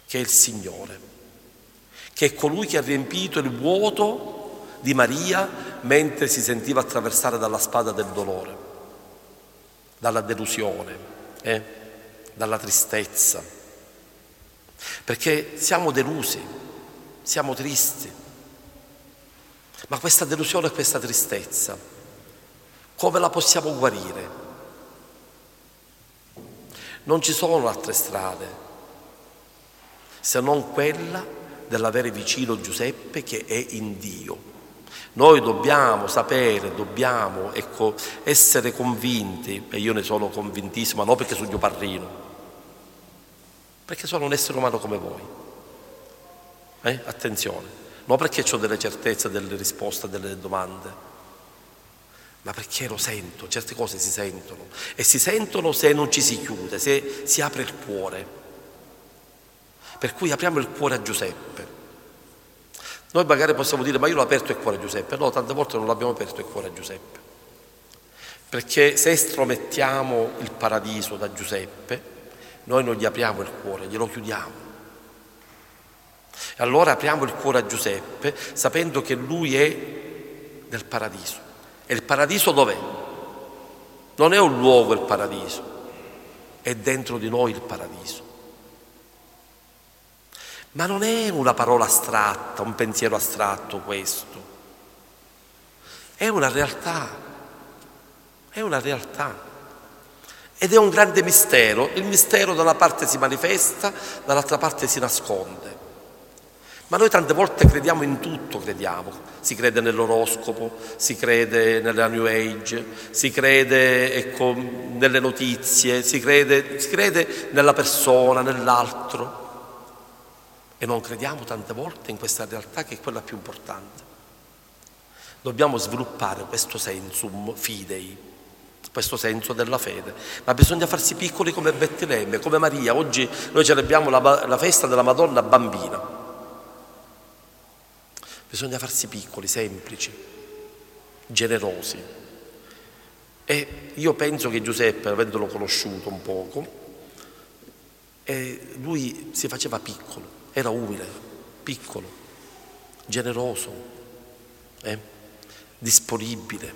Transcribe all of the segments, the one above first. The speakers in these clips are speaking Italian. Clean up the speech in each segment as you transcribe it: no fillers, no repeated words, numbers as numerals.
che è il Signore, che è colui che ha riempito il vuoto di Maria mentre si sentiva attraversare dalla spada del dolore, dalla delusione, dalla tristezza. Perché siamo delusi, siamo tristi. Ma questa delusione e questa tristezza, come la possiamo guarire? Non ci sono altre strade se non quella dell'avere vicino Giuseppe che è in Dio. Noi dobbiamo sapere, dobbiamo essere convinti, e io ne sono convintissimo, ma non perché sono mio parrino, perché sono un essere umano come voi. Attenzione, non perché ho delle certezze, delle risposte, delle domande, ma perché lo sento, certe cose si sentono, e si sentono se non ci si chiude, se si apre il cuore. Per cui apriamo il cuore a Giuseppe. Noi magari possiamo dire, ma io l'ho aperto il cuore a Giuseppe. No, tante volte non l'abbiamo aperto il cuore a Giuseppe. Perché se estromettiamo il paradiso da Giuseppe, noi non gli apriamo il cuore, glielo chiudiamo. E allora apriamo il cuore a Giuseppe sapendo che lui è del paradiso. E il paradiso dov'è? Non è un luogo il paradiso, è dentro di noi il paradiso. Ma non è una parola astratta, un pensiero astratto questo. È una realtà. È una realtà. Ed è un grande mistero. Il mistero da una parte si manifesta, dall'altra parte si nasconde. Ma noi tante volte crediamo in tutto, si crede nell'oroscopo, si crede nella New Age, si crede nelle notizie, si crede nella persona, nell'altro, e non crediamo tante volte in questa realtà che è quella più importante. Dobbiamo sviluppare questo sensum fidei, questo senso della fede, ma bisogna farsi piccoli come Betlemme, come Maria. Oggi noi celebriamo la festa della Madonna bambina. Bisogna farsi piccoli, semplici, generosi. E io penso che Giuseppe, avendolo conosciuto un poco, lui si faceva piccolo, era umile, piccolo, generoso, disponibile,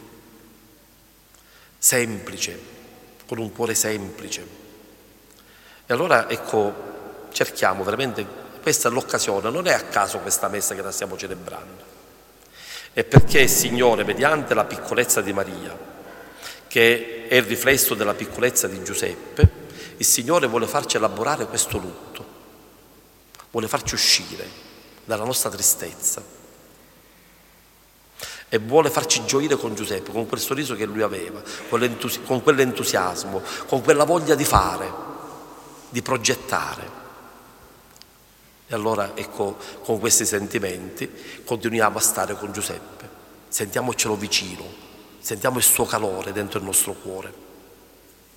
semplice, con un cuore semplice. E allora cerchiamo veramente. Questa è l'occasione, non è a caso questa messa che la stiamo celebrando. È perché il Signore, mediante la piccolezza di Maria, che è il riflesso della piccolezza di Giuseppe, il Signore vuole farci elaborare questo lutto, vuole farci uscire dalla nostra tristezza e vuole farci gioire con Giuseppe, con quel sorriso che lui aveva, con quell'entusiasmo, con quella voglia di fare, di progettare. E allora con questi sentimenti continuiamo a stare con Giuseppe, sentiamocelo vicino, sentiamo il suo calore dentro il nostro cuore.